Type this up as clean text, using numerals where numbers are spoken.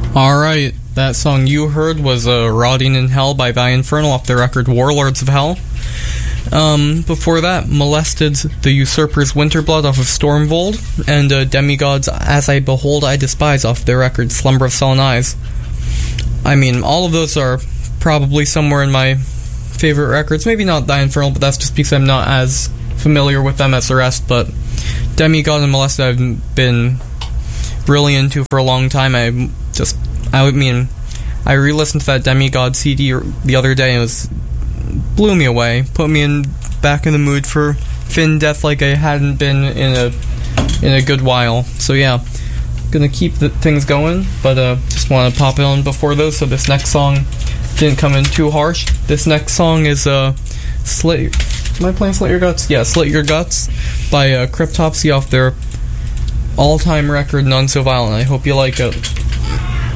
Alright, that song you heard was Rotting in Hell by Die Infernal off the record Warlords of Hell. Before that, Molested the Usurper's Winterblood off of Stormvold, and Demigod's As I Behold I Despise off their record Slumber of Sullen Eyes. I mean, all of those are probably somewhere in my favorite records. Maybe not Die Infernal, but that's just because I'm not as familiar with them as the rest, but Demigod and Molested I've been really into for a long time. I re-listened to that Demigod CD the other day and it blew me away, put me back in the mood for Finn Death like I hadn't been in a good while. So yeah, gonna keep things going, but just want to pop in before those, so this next song didn't come in too harsh. This next song is Slit. Am I playing Slit Your Guts? Yeah, Slit Your Guts by Cryptopsy off their all-time record None So Violent. I hope you like it.